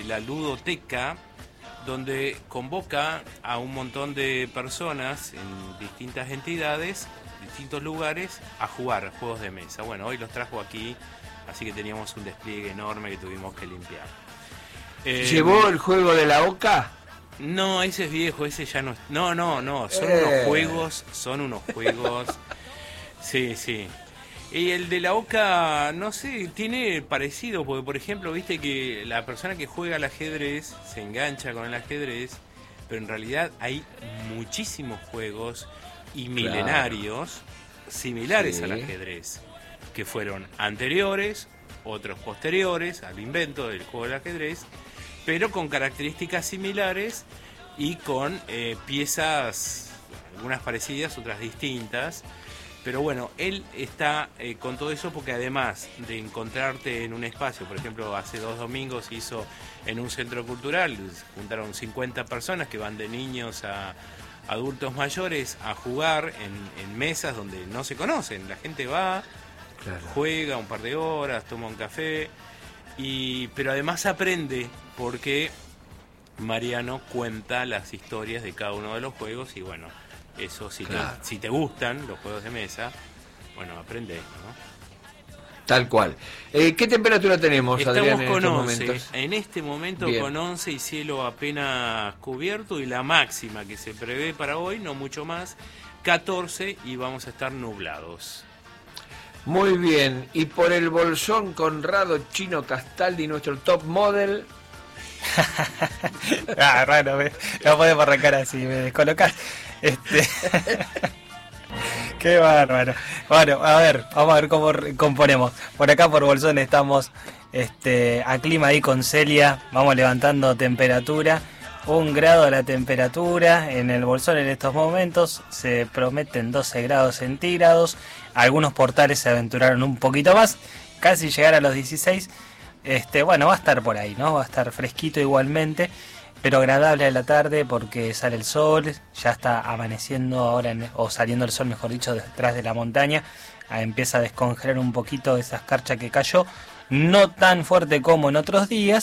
la ludoteca, donde convoca a un montón de personas en distintas entidades, distintos lugares, a jugar juegos de mesa. Bueno, hoy los trajo aquí, así que teníamos un despliegue enorme que tuvimos que limpiar. ¿Llevó el juego de la Oca? No, ese es viejo, ese ya no. No, son unos juegos. Sí. Y el de la Oca, no sé, tiene parecido, porque por ejemplo, viste que la persona que juega al ajedrez se engancha con el ajedrez, pero en realidad hay muchísimos juegos y milenarios similares al ajedrez, que fueron anteriores, otros posteriores al invento del juego del ajedrez, pero con características similares y con piezas, algunas parecidas, otras distintas. Pero bueno, él está con todo eso porque además de encontrarte en un espacio, por ejemplo, hace 2 domingos hizo en un centro cultural, juntaron 50 personas que van de niños a adultos mayores a jugar en mesas donde no se conocen. La gente va, juega un par de horas, toma un café, pero además aprende porque Mariano cuenta las historias de cada uno de los juegos y bueno, eso si te gustan los juegos de mesa, bueno, aprende, ¿no? Tal cual. ¿Qué temperatura tenemos, Estamos Adrián, con 11, momentos? en este momento Bien. con 11 y cielo apenas cubierto, y la máxima que se prevé para hoy, no mucho más, 14, y vamos a estar nublados. Muy bien. Y por el Bolsón, Conrado Chino Castaldi, nuestro top model. Raro, no podemos arrancar así, me descolocás. Qué bárbaro. Bueno, a ver, vamos a ver cómo componemos. Por acá por Bolsón estamos a clima ahí con Celia, vamos levantando temperatura. 1 grado la temperatura en el Bolsón en estos momentos, se prometen 12 grados centígrados. Algunos portales se aventuraron un poquito más, casi llegar a los 16. Bueno, va a estar por ahí, ¿no? Va a estar fresquito igualmente, pero agradable a la tarde porque sale el sol, ya está amaneciendo ahora, o saliendo el sol, mejor dicho, detrás de la montaña. Empieza a descongelar un poquito esa escarcha que cayó, no tan fuerte como en otros días,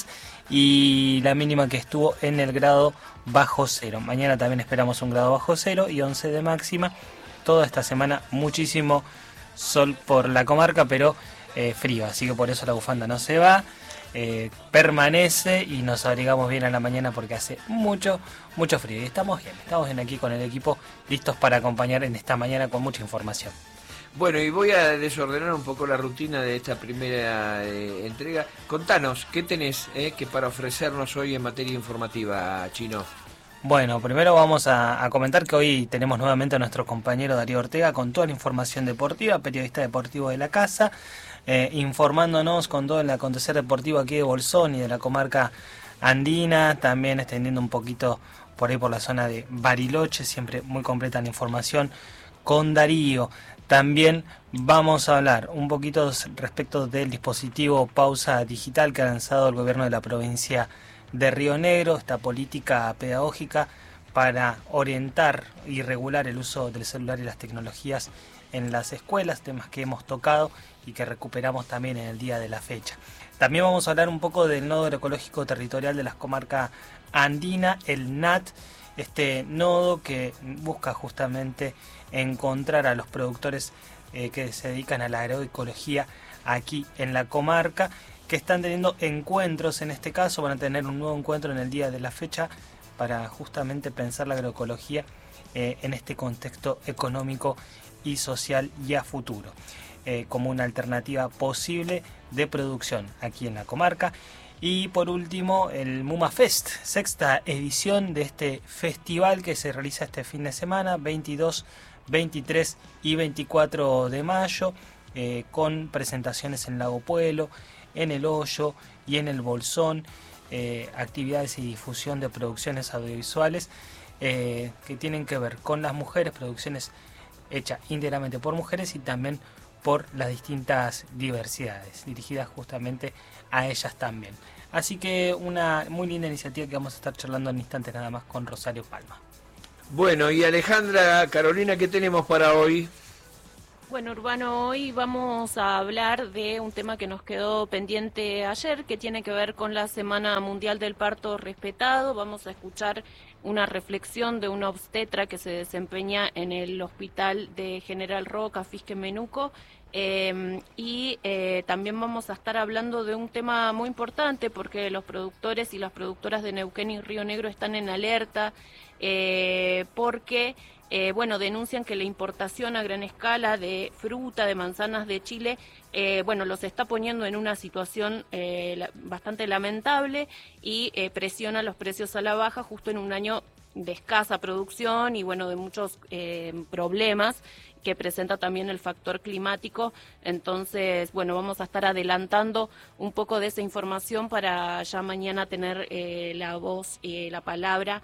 y la mínima que estuvo en el grado bajo cero. Mañana también esperamos 1 grado bajo cero y 11 de máxima. Toda esta semana muchísimo sol por la comarca, pero frío, así que por eso la bufanda no se va, permanece y nos abrigamos bien a la mañana porque hace mucho frío. Y estamos bien aquí con el equipo, listos para acompañar en esta mañana con mucha información. Bueno, y voy a desordenar un poco la rutina de esta primera entrega. Contanos, ¿qué tenés que para ofrecernos hoy en materia informativa, Chino? Bueno, primero vamos a comentar que hoy tenemos nuevamente a nuestro compañero Darío Ortega con toda la información deportiva, periodista deportivo de la casa, informándonos con todo el acontecer deportivo aquí de Bolsón y de la comarca andina, también extendiendo un poquito por ahí por la zona de Bariloche, siempre muy completa la información con Darío. También vamos a hablar un poquito respecto del dispositivo Pausa Digital que ha lanzado el gobierno de la provincia de Río Negro, esta política pedagógica para orientar y regular el uso del celular y las tecnologías en las escuelas, temas que hemos tocado y que recuperamos también en el día de la fecha. También vamos a hablar un poco del nodo agroecológico territorial de la comarca andina, el NAT, este nodo que busca justamente encontrar a los productores que se dedican a la agroecología aquí en la comarca, que están teniendo encuentros. En este caso van a tener un nuevo encuentro en el día de la fecha para justamente pensar la agroecología en este contexto económico y social y a futuro, como una alternativa posible de producción aquí en la comarca. Y por último, el Muma Fest, 6ª edición de este festival que se realiza este fin de semana, 22, 23 y 24 de mayo, con presentaciones en Lago Puelo, en El Hoyo y en el Bolsón, actividades y difusión de producciones audiovisuales que tienen que ver con las mujeres, producciones hechas íntegramente por mujeres y también por las distintas diversidades, dirigidas justamente a ellas también. Así que una muy linda iniciativa que vamos a estar charlando en instantes nada más con Rosario Palma. Bueno, y Alejandra, Carolina, ¿qué tenemos para hoy? Bueno, Urbano, hoy vamos a hablar de un tema que nos quedó pendiente ayer, que tiene que ver con la Semana Mundial del Parto Respetado. Vamos a escuchar una reflexión de una obstetra que se desempeña en el Hospital de General Roca, Fisque Menuco. También vamos a estar hablando de un tema muy importante porque los productores y las productoras de Neuquén y Río Negro están en alerta porque denuncian que la importación a gran escala de fruta, de manzanas de Chile, los está poniendo en una situación bastante lamentable y presiona los precios a la baja justo en un año de escasa producción y de muchos problemas que presenta también el factor climático. Entonces, vamos a estar adelantando un poco de esa información para ya mañana tener la voz y la palabra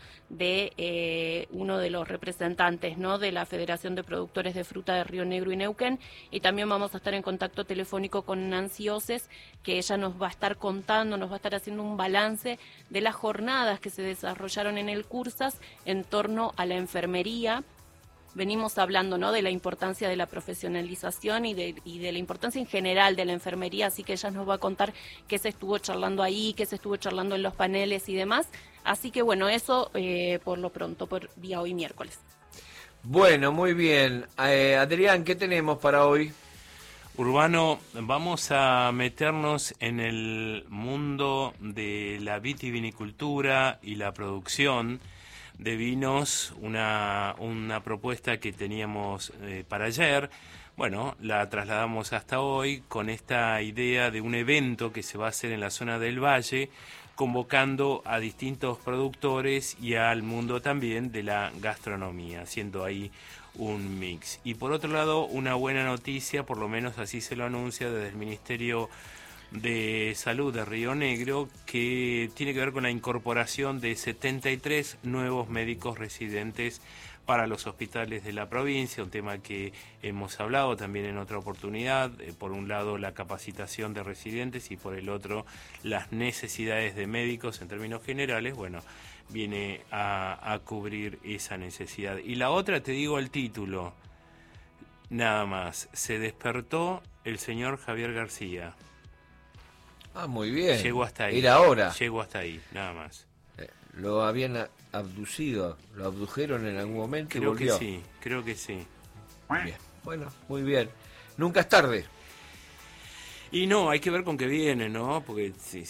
de uno de los representantes, ¿no?, de la Federación de Productores de Fruta de Río Negro y Neuquén. Y también vamos a estar en contacto telefónico con Nancy Oces, que ella nos va a estar contando, nos va a estar haciendo un balance de las jornadas que se desarrollaron en el Cursas en torno a la enfermería. Venimos hablando, ¿no?, de la importancia de la profesionalización y de la importancia en general de la enfermería, así que ella nos va a contar qué se estuvo charlando ahí, qué se estuvo charlando en los paneles y demás. Así que eso por lo pronto, por día hoy miércoles. Bueno, muy bien. Adrián, ¿qué tenemos para hoy? Urbano, vamos a meternos en el mundo de la vitivinicultura y la producción de vinos, una propuesta que teníamos para ayer. Bueno, la trasladamos hasta hoy con esta idea de un evento que se va a hacer en la zona del Valle, convocando a distintos productores y al mundo también de la gastronomía, haciendo ahí un mix. Y por otro lado, una buena noticia, por lo menos así se lo anuncia desde el Ministerio de Salud de Río Negro, que tiene que ver con la incorporación de 73 nuevos médicos residentes para los hospitales de la provincia, un tema que hemos hablado también en otra oportunidad. Por un lado, la capacitación de residentes y por el otro, las necesidades de médicos en términos generales. Viene a cubrir esa necesidad. Y la otra, te digo el título, nada más: se despertó el señor Javier García. Ah, muy bien. Llegó hasta ahí. Era hora. Llegó hasta ahí, nada más. Lo habían abducido, lo abdujeron en algún momento creo y volvió. Creo que sí. Bien. Bueno, muy bien. Nunca es tarde. Y no, hay que ver con qué viene, ¿no? Porque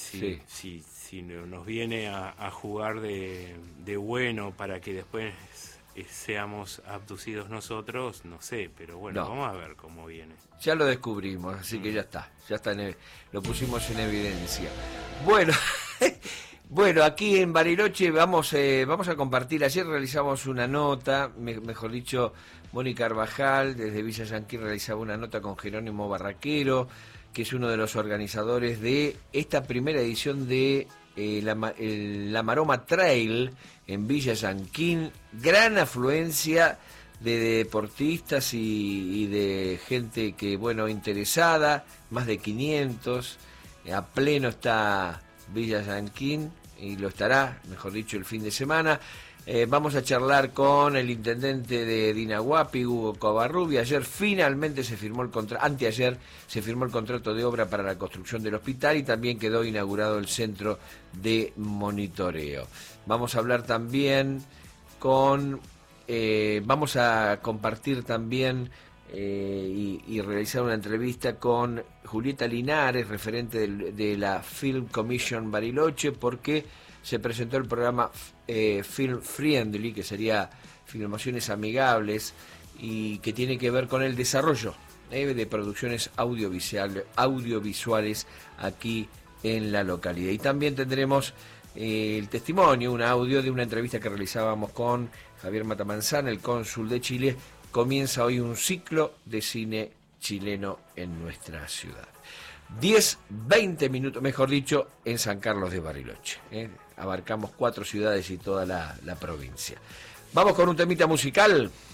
si nos viene a jugar de bueno para que después seamos abducidos nosotros, no sé, pero no. Vamos a ver cómo viene. Ya lo descubrimos, así que ya está lo pusimos en evidencia. Bueno, aquí en Bariloche vamos a compartir. Ayer realizamos una nota, mejor dicho, Mónica Carvajal desde Villa Yanquín realizaba una nota con Jerónimo Barraquero, que es uno de los organizadores de esta primera edición de la Maroma Trail en Villa Yanquín. Gran afluencia de deportistas y de gente que, interesada, más de 500, a pleno está Villa Yanquín y lo estará, mejor dicho, el fin de semana. Vamos a charlar con el intendente de Dinahuapi, Hugo Covarrubi. Ayer finalmente se firmó anteayer se firmó el contrato de obra para la construcción del hospital y también quedó inaugurado el centro de monitoreo. Vamos a hablar también vamos a compartir también y realizar una entrevista con Julieta Linares, referente de la Film Commission Bariloche, porque se presentó el programa Film Friendly, que sería filmaciones amigables y que tiene que ver con el desarrollo de producciones audiovisuales aquí en la localidad. Y también tendremos el testimonio, un audio de una entrevista que realizábamos con Javier Matamanzana, el cónsul de Chile. Comienza hoy un ciclo de cine chileno en nuestra ciudad. 10-20 minutos, mejor dicho, en San Carlos de Bariloche. Abarcamos 4 ciudades y toda la provincia. Vamos con un temita musical.